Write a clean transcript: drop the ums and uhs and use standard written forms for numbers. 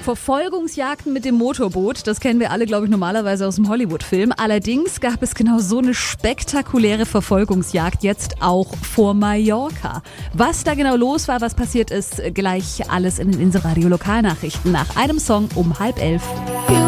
Verfolgungsjagden mit dem Motorboot, das kennen wir alle, glaube ich, normalerweise aus dem Hollywood-Film. Allerdings gab es genau so eine spektakuläre Verfolgungsjagd jetzt auch vor Mallorca. Was da genau los war, was passiert ist, gleich alles in den Insel Radio Lokalnachrichten nach einem Song um 10:30.